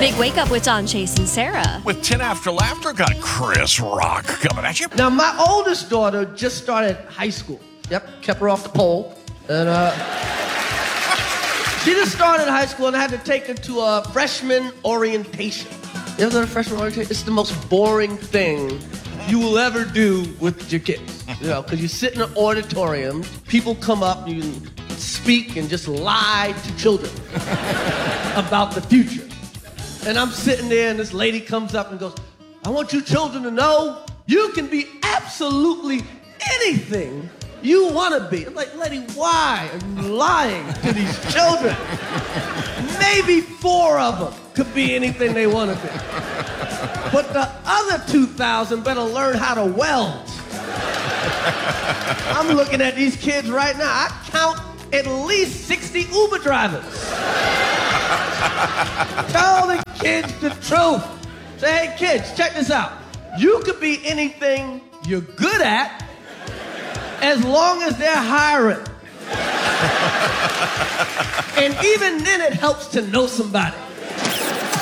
Big Wake Up with Don, Chase, and Sarah. With 10 After Laughter, got Chris Rock coming at you. Now, my oldest daughter just started high school. Yep, kept her off the pole. And she just started high school, and I had to take her to a freshman orientation. You ever go to freshman orientation? It's the most boring thing you will ever do with your kids. You know, because you sit in an auditorium, people come up, you speak and just lie to children about the future. And I'm sitting there, and this lady comes up and goes, I want you children to know you can be absolutely anything you want to be. I'm like, lady, why are you lying to these children? Maybe 4 of them could be anything they want to be. But the other 2,000 better learn how to weld. I'm looking at these kids right now. I count at least 60 Uber drivers. Tell the kids the truth. Say, hey, kids, check this out. You could be anything you're good at as long as they're hiring. And even then, it helps to know somebody.